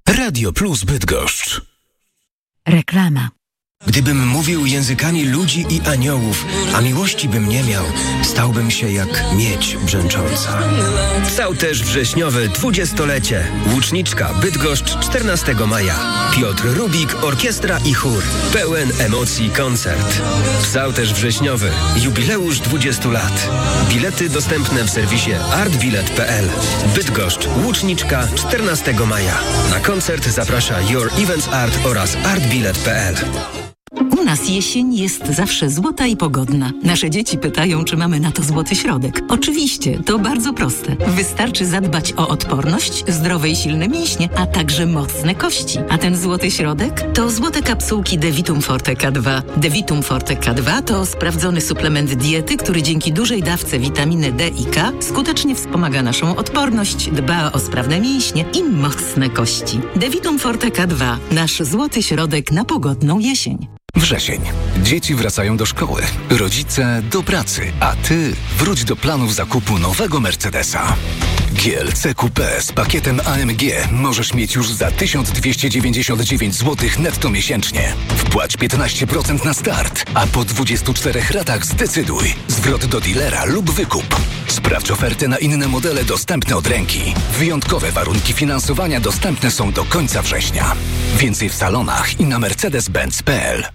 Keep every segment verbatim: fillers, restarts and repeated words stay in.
Radio Plus Bydgoszcz. Reklama. Gdybym mówił językami ludzi i aniołów, a miłości bym nie miał, stałbym się jak miedź brzęcząca. Stał też wrześniowe dwudziestolecie. Łuczniczka Bydgoszcz czternastego maja. Piotr Rubik, orkiestra i chór. Pełen emocji koncert. Stał też wrześniowy. Jubileusz dwudziestu lat. Bilety dostępne w serwisie artbilet kropka p l. Bydgoszcz, Łuczniczka czternastego maja. Na koncert zaprasza Your Events Art oraz artbilet kropka p l. U nas jesień jest zawsze złota i pogodna. Nasze dzieci pytają, czy mamy na to złoty środek. Oczywiście, to bardzo proste. Wystarczy zadbać o odporność, zdrowe i silne mięśnie, a także mocne kości. A ten złoty środek to złote kapsułki Devitum Forte K dwa. Devitum Forte K dwa to sprawdzony suplement diety, który dzięki dużej dawce witaminy D i K skutecznie wspomaga naszą odporność, dba o sprawne mięśnie i mocne kości. Devitum Forte K dwa. Nasz złoty środek na pogodną jesień. Wrzesień. Dzieci wracają do szkoły, rodzice do pracy, a ty wróć do planów zakupu nowego Mercedesa. G L C Coupé z pakietem A M G możesz mieć już za tysiąc dwieście dziewięćdziesiąt dziewięć złotych netto miesięcznie. Wpłać piętnaście procent na start, a po dwudziestu czterech ratach zdecyduj. Zwrot do dealera lub wykup. Sprawdź oferty na inne modele dostępne od ręki. Wyjątkowe warunki finansowania dostępne są do końca września. Więcej w salonach i na mercedes benz kropka p l.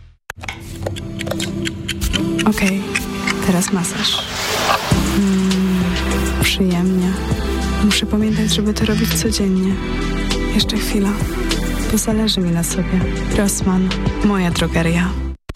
Okej, okay, teraz masaż. Mm, przyjemnie. Muszę pamiętać, żeby to robić codziennie. Jeszcze chwila, bo zależy mi na sobie. Rossmann, moja drogeria.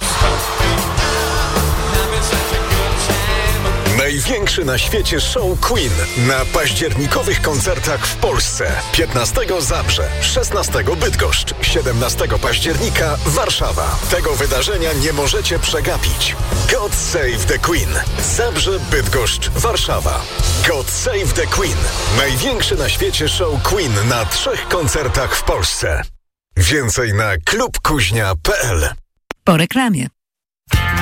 Największy na świecie show Queen na październikowych koncertach w Polsce. piętnastego Zabrze, szesnastego Bydgoszcz, siedemnastego października Warszawa. Tego wydarzenia nie możecie przegapić. God Save the Queen. Zabrze, Bydgoszcz, Warszawa. God Save the Queen. Największy na świecie show Queen na trzech koncertach w Polsce. Więcej na klub kuźnia kropka p l. Po reklamie.